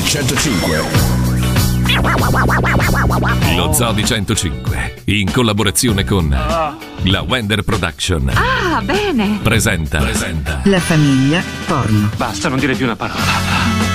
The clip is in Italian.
105. Lo Zoo di 105, in collaborazione con la Wender Production. Ah, bene. Presenta La famiglia porno. Basta, non dire più una parola.